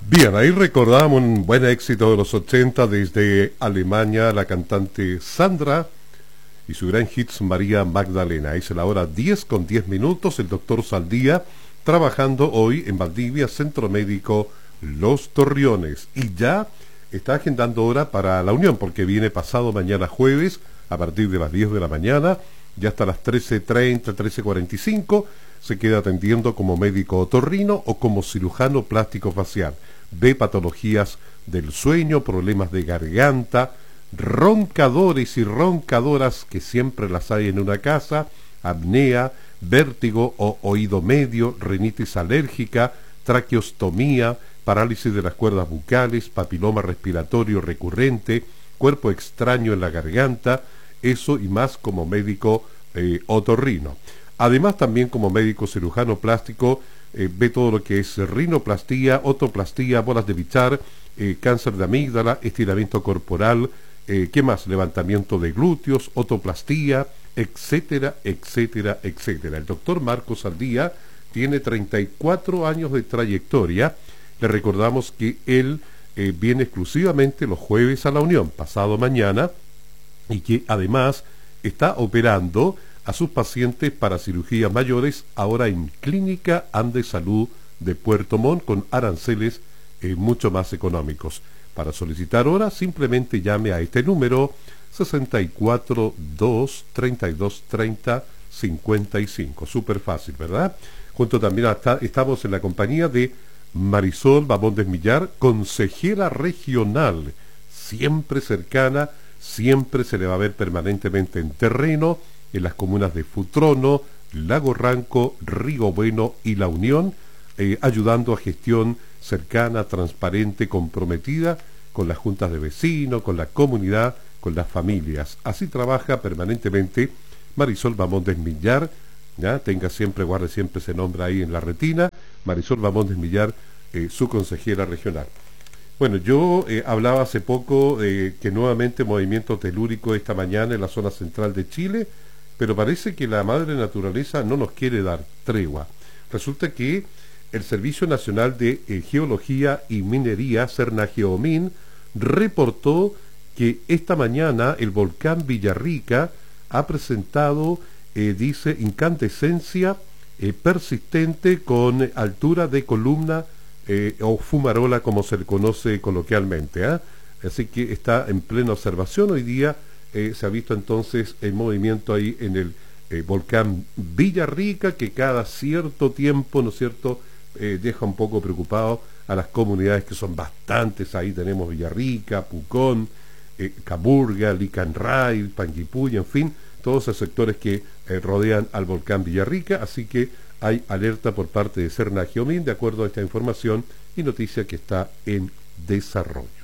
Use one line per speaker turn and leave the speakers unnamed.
Bien, ahí recordamos un buen éxito de los 80 desde Alemania, la cantante Sandra y su gran hits María Magdalena. Es la hora 10:10, el doctor Saldía trabajando hoy en Valdivia, Centro Médico Los Torriones. Y ya está agendando hora para la Unión, porque viene pasado mañana jueves a partir de las 10 de la mañana, ya hasta las 13:30, 13:45, se queda atendiendo como médico otorrino o como cirujano plástico facial. Ve patologías del sueño, problemas de garganta, roncadores y roncadoras que siempre las hay en una casa, apnea, vértigo o oído medio, rinitis alérgica, traqueostomía, parálisis de las cuerdas bucales, papiloma respiratorio recurrente, cuerpo extraño en la garganta, eso y más como médico otorrino. Además, también como médico cirujano plástico, ve todo lo que es rinoplastía, otoplastía, bolas de Bichar, cáncer de amígdala, estiramiento corporal, ¿qué más? Levantamiento de glúteos, otoplastía, etcétera, etcétera, etcétera. El doctor Marcos Saldía tiene 34 años de trayectoria. Le recordamos que él viene exclusivamente los jueves a la Unión, pasado mañana, y que además está operando a sus pacientes para cirugías mayores ahora en Clínica Andes Salud de Puerto Montt con aranceles mucho más económicos. Para solicitar hora simplemente llame a este número 64 2 32 30 55. Súper fácil, ¿verdad? Junto también estamos en la compañía de Marisol Bamondes Millar, consejera regional, siempre cercana, siempre se le va a ver permanentemente en terreno, en las comunas de Futrono, Lago Ranco, Río Bueno y La Unión, ayudando a gestión cercana, transparente, comprometida con las juntas de vecinos, con la comunidad, con las familias. Así trabaja permanentemente Marisol Bamondes Millar, ya tenga siempre, guarde siempre ese nombre ahí en la retina, Marisol Bamondes Millar, su consejera regional. Bueno, yo hablaba hace poco que nuevamente movimiento telúrico esta mañana en la zona central de Chile, pero parece que la madre naturaleza no nos quiere dar tregua. Resulta que el Servicio Nacional de Geología y Minería, Cernageomin, reportó que esta mañana el volcán Villarrica ha presentado, dice, incandescencia persistente con altura de columna o fumarola, como se le conoce coloquialmente. Así que está en plena observación. Hoy día se ha visto entonces el movimiento ahí en el volcán Villarrica, que cada cierto tiempo, ¿no es cierto?, deja un poco preocupado a las comunidades, que son bastantes. Ahí tenemos Villarrica, Pucón, Caburga, Licanray, Panguipulli, en fin, todos esos sectores que rodean al volcán Villarrica. Así que hay alerta por parte de Cernageomin, de acuerdo a esta información y noticia que está en desarrollo.